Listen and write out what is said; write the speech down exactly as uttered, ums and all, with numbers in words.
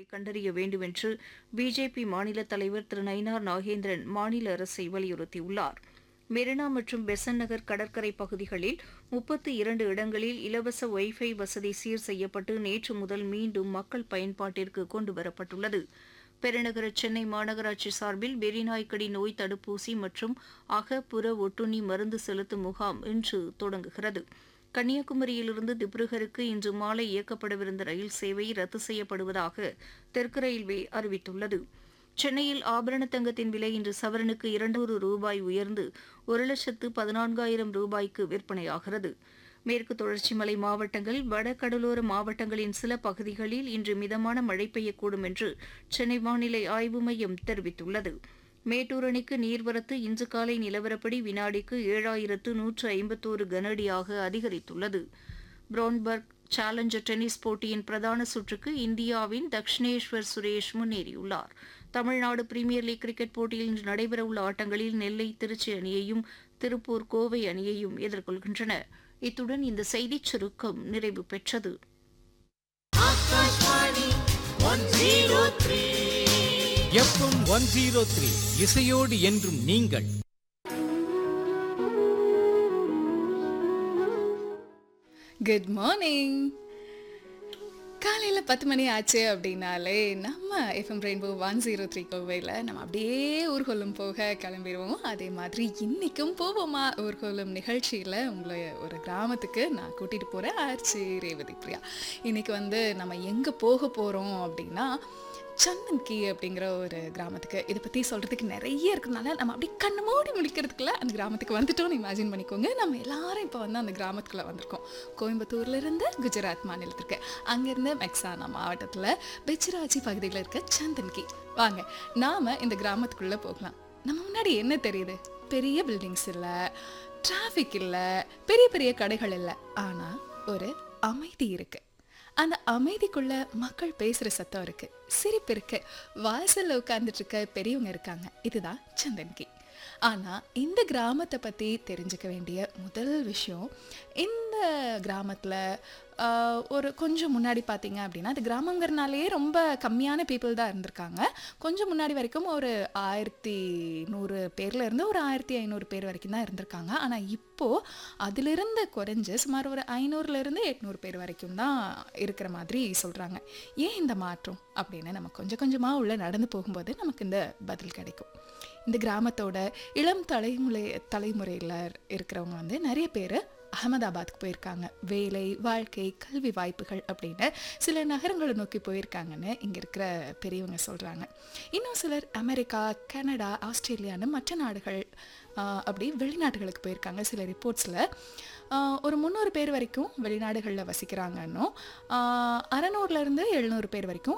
காரணங்களை கண்டறிய வேண்டும் என்று பிஜேபி மாநில தலைவர் திரு நயினார் நாகேந்திரன் மாநில அரசை வலியுறுத்தியுள்ளார். மெரினா மற்றும் பெசன்ட் நகர் கடற்கரை பகுதிகளில் முப்பத்து இரண்டு இடங்களில் இலவச ஒய்ஃபை வசதி சீர் செய்யப்பட்டு நேற்று முதல் மீண்டும் மக்கள் பயன்பாட்டிற்கு கொண்டுவரப்பட்டுள்ளது. பெருநகர சென்னை மாநகராட்சி சார்பில் வெறிநாய்க்கடி நோய் தடுப்பூசி மற்றும் அக புற ஒட்டுண்ணி மருந்து செலுத்தும் முகாம் இன்று தொடங்குகிறது. கன்னியாகுமரியிலிருந்து திப்ருகருக்கு இன்று மாலை இயக்கப்படவிருந்த ரயில் சேவை ரத்து செய்யப்படுவதாக தெற்கு ரயில்வே அறிவித்துள்ளது. சென்னையில் ஆபரண தங்கத்தின் விலை இன்று சவரனுக்கு இருநூறு ரூபாய் உயர்ந்து ஒரு லட்சத்து பதினான்காயிரம் ரூபாய்க்கு விற்பனையாகிறது. மேற்கு தொடர்ச்சி மலை மாவட்டங்கள் வட கடலோர மாவட்டங்களின் சில பகுதிகளில் இன்று மிதமான மழை பெய்யக்கூடும் என்று சென்னை வானிலை ஆய்வு மையம் தெரிவித்துள்ளது. மேட்டூர் அணைக்கு நீர்வரத்து இன்று காலை நிலவரப்படி வினாடிக்கு ஏழாயிரத்து நூற்று ஐம்பத்தோரு கனஅடியாக அதிகரித்துள்ளது. பிரான்பர்க் சேலஞ்சர் டென்னிஸ் போட்டியின் பிரதான சுற்றுக்கு இந்தியாவின் தக்ஷினேஸ்வர் சுரேஷ் முன்னேறியுள்ளார். தமிழ்நாடு பிரீமியர் லீக் கிரிக்கெட் போட்டியில் இன்று நடைபெறவுள்ள ஆட்டங்களில் நெல்லை திருச்சி அணியையும் திருப்பூர் கோவை அணியையும் எதிர்கொள்கின்றன. இத்துடன் இந்த செய்திச் சுருக்கம் நிறைவு பெற்றது. எஃப்எம் ஒன் ஜீரோ த்ரீ இசையோடு என்றும் நீங்கள். Good morning. காலையில் பத்து மணி ஆச்சு அப்படின்னாலே நம்ம FM rainbow one zero three கோவையில் நம்ம அப்படியே ஊர்கோலம் போக கிளம்பிடுவோம். அதே மாதிரி இன்றைக்கும் போவோமா ஊர்கோலம் நிகழ்ச்சியில் உங்களை ஒரு கிராமத்துக்கு நான் கூட்டிகிட்டு போகிறேன். ஆர்ச்சி ரேவதி பிரியா. இன்றைக்கி வந்து நம்ம எங்கே போக போகிறோம் அப்படின்னா சந்தன்கி அப்படிங்கிற ஒரு கிராமத்துக்கு. இதை பற்றி சொல்கிறதுக்கு நிறைய இருக்கிறதுனால நம்ம அப்படி கண்ணு மூடி முடிக்கிறதுக்குள்ள அந்த கிராமத்துக்கு வந்துட்டோம்னு இமேஜின் பண்ணிக்கோங்க. நம்ம எல்லாரும் இப்போ வந்து அந்த கிராமத்துக்குள்ளே வந்திருக்கோம். கோயம்புத்தூர்லேருந்து குஜராத் மாநிலத்திற்கு, அங்கேருந்து மெக்சானா மாவட்டத்தில் பெச்சிராச்சி பகுதியில் இருக்க சந்தன்கி. வாங்க நாம் இந்த கிராமத்துக்குள்ளே போகலாம். நம்ம முன்னாடி என்ன தெரியுது? பெரிய பில்டிங்ஸ் இல்லை, டிராஃபிக் இல்லை, பெரிய பெரிய கடைகள் இல்லை. ஆனால் ஒரு அமைதி இருக்குது. அந்த அமைதிக்குள்ள மக்கள் பேசுகிற சத்தம் இருக்கு, சிரிப்பு இருக்கு, வாசலில் உட்கார்ந்துட்டு இருக்க பெரியவங்க இருக்காங்க. இதுதான் சந்தன்கி. ஆனால் இந்த கிராமத்தை பற்றி தெரிஞ்சுக்க வேண்டிய முதல் விஷயம், இந்த கிராமத்தில் ஒரு கொஞ்சம் முன்னாடி பார்த்தீங்க அப்படின்னா, அது கிராமங்கிறனாலே ரொம்ப கம்மியான பீப்புள் தான் இருந்திருக்காங்க. கொஞ்சம் முன்னாடி வரைக்கும் ஒரு ஆயிரத்தி நூறு பேரில் இருந்து ஒரு ஆயிரத்தி ஐநூறு பேர் வரைக்கும் தான் இருந்திருக்காங்க. ஆனால் இப்போது அதிலிருந்து குறைஞ்சு சுமார் ஒரு ஐநூறுலேருந்து எட்நூறு பேர் வரைக்கும் தான் இருக்கிற மாதிரி சொல்கிறாங்க. ஏன் இந்த மாற்றம் அப்படின்னு நம்ம கொஞ்சம் கொஞ்சமாக உள்ள நடந்து போகும்போது நமக்கு இந்த பதில் கிடைக்கும். இந்த கிராமத்தோட இளம் தலைமுறை தலைமுறையில் இருக்கிறவங்க வந்து நிறைய பேர் அகமதாபாத்துக்கு போயிருக்காங்க. வேலை, வாழ்க்கை, கல்வி வாய்ப்புகள் அப்படின்னு சில நகரங்களை நோக்கி போயிருக்காங்கன்னு இங்கே இருக்கிற பெரியவங்க சொல்கிறாங்க. இன்னும் சிலர் அமெரிக்கா, கனடா, ஆஸ்திரேலியான்னு மற்ற நாடுகள் அப்படி வெளிநாடுகளுக்கு போயிருக்காங்க. சில ரிப்போர்ட்ஸில் ஒரு முந்நூறு பேர் வரைக்கும் வெளிநாடுகளில் வசிக்கிறாங்கன்னும், அறநூறுலேருந்து எழுநூறு பேர் வரைக்கும்